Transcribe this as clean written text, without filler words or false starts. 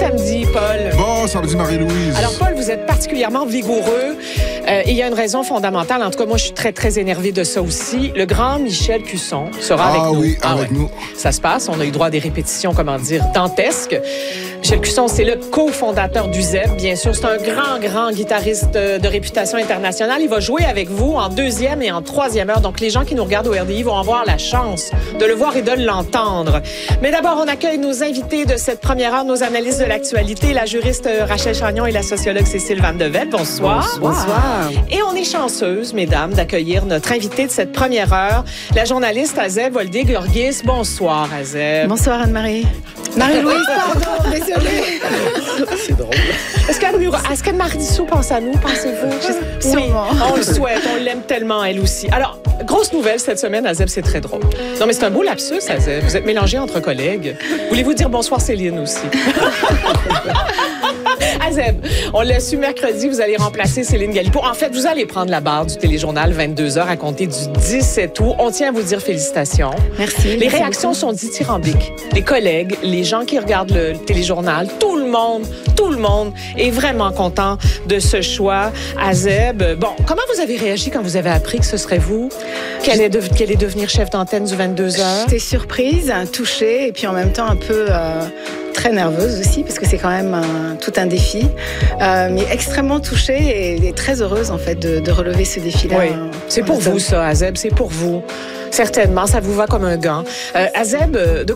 samedi, Paul. Bon samedi, Marie-Louise. Alors, Paul, vous êtes particulièrement vigoureux. Et il y a une raison fondamentale. En tout cas, moi, je suis très, très énervée de ça aussi. Le grand Michel Cusson sera avec nous. Oui, avec nous. Ça se passe. On a eu droit à des répétitions, comment dire, dantesques. Michel Cusson, c'est le cofondateur du ZEB. Bien sûr, c'est un grand guitariste de réputation internationale. Il va jouer avec vous en deuxième et en troisième heure. Donc, les gens qui nous regardent au RDI vont avoir la chance de le voir et de l'entendre. Mais d'abord, on accueille nos invités de cette première heure, nos analystes de l'actualité, la juriste Rachel Chagnon et la sociologue Cécile Van de Vet. Bonsoir. Bonsoir. Et on est chanceuse, mesdames, d'accueillir notre invitée de cette première heure, la journaliste Azeb Wolde-Giorgis. Bonsoir, Azeb. Bonsoir, Anne-Marie. Marie-Louise, pardon, désolée. C'est drôle. Est-ce qu'Anne Mardissou pense à nous, pensez-vous? Oui, on le souhaite, on l'aime tellement, elle aussi. Alors, grosse nouvelle cette semaine, Azeb, c'est très drôle. Non, mais c'est un beau lapsus, Azeb. Vous êtes mélangés entre collègues. Voulez-vous dire bonsoir, Céline, aussi? Azeb, on l'a su mercredi, vous allez remplacer Céline Galipo. En fait, vous allez prendre la barre du téléjournal 22h à compter du 17 août. On tient à vous dire félicitations. Merci. Les réactions sont dithyrambiques. Les collègues, les gens qui regardent le téléjournal, tout le monde est vraiment content de ce choix. Azeb, bon, comment vous avez réagi quand vous avez appris que ce serait vous qui allez devenir chef d'antenne du 22h? J'étais surprise, touchée et puis en même temps un peu... très nerveuse aussi, parce que c'est quand même tout un défi, mais extrêmement touchée et très heureuse, en fait, de relever ce défi-là. Oui, c'est pour vous, ça, Azeb, c'est pour vous. Certainement, ça vous va comme un gant. Azeb, de